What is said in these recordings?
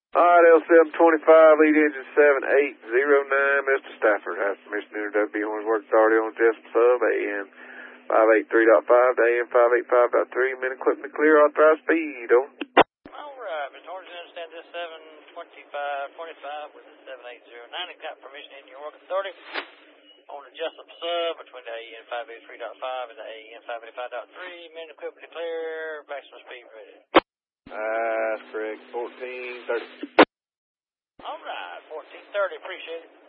Alright, L725, lead engine 7809, Mr. Stafford has permission to enter WB Horns Work Authority on Jessup Sub, AM 583.5 to AM 585.3, minute equipment clear, authorized speed, over. Alright, Mr. Horns, you understand this 725.25 with the 7809, and got permission in your work authority on the Jessup Sub between the AM 583.5 and the AM 585.3, minute equipment clear, maximum speed ready. That's correct, 1430. Alright, 1430, appreciate it.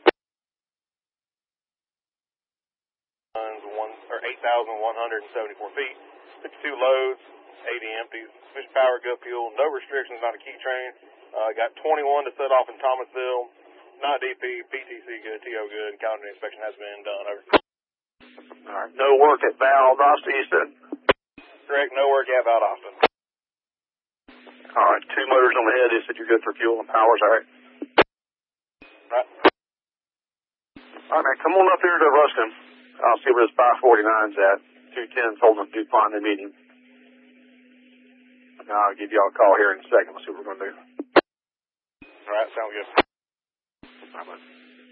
8,174 feet, 52 loads, 80 empties, sufficient power, gut fuel, no restrictions on a key train. Got 21 to set off in Thomasville, not DP, PTC good, TO good, and calendar inspection has been done, over. Alright, no work at Valdosta, you said? Correct, no work at Valdosta. Alright, 2 motors on the head, you said you're good for fuel and powers, alright? Right. Alright, man, come on up here to Ruskin. I'll see where this 549's at. 210's holding a DuPont in meeting. And I'll give y'all a call here in a second. We'll see what we're going to do. Alright, sounds good. Alright, bud.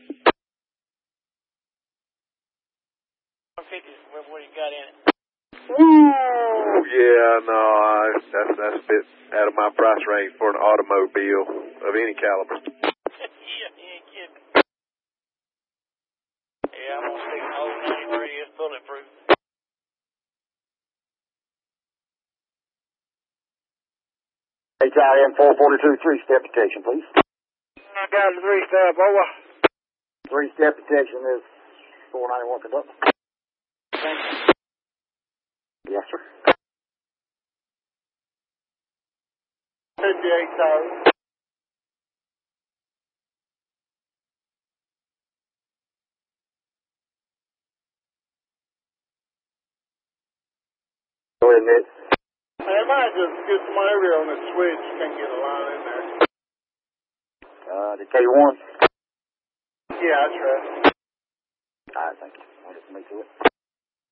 150, what you got in it? Ooh, yeah, no, that's a bit out of my price range for an automobile of any caliber. Yeah, you ain't kidding. Yeah, I'm gonna take an old 93, it's bulletproof. HIM 442, 3-step detection, please. I got a 3-step, over. 3-step detection is 491 conduct. Thank you. Yes, sir. 58,000. Go ahead, Ned. I might just get some area on the switch. Can't get a line in there. The K1. Yeah, I trust. Alright, thank you. I'll just make to it.